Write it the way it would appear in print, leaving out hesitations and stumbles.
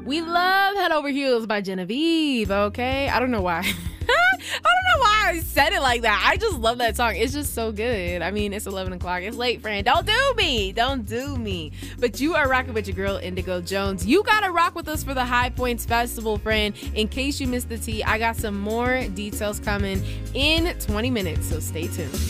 We love Head Over Heels by Genevieve, okay? I don't know why. I don't know why I said it like that. I just love that song. It's just so good. I mean, it's 11 o'clock. It's late, friend. Don't do me. Don't do me. But you are rocking with your girl, Indigo Jones. You got to rock with us for the High Points Festival, friend. In case you missed the tea, I got some more details coming in 20 minutes, so stay tuned.